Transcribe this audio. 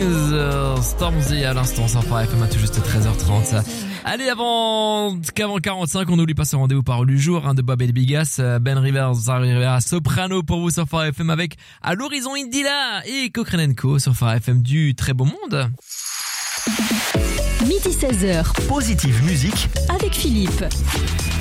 Stormzy à l'instant sur Phare FM à tout juste 13h30. Allez, qu'avant 45, on n'oublie pas ce rendez-vous parole du jour de Bob et Bigas. Ben Rivers arrivera soprano pour vous sur Phare FM avec À l'horizon Indila et Cochrane & Co sur Phare FM du très beau monde. Midi 16h. Positive Musique avec Philippe.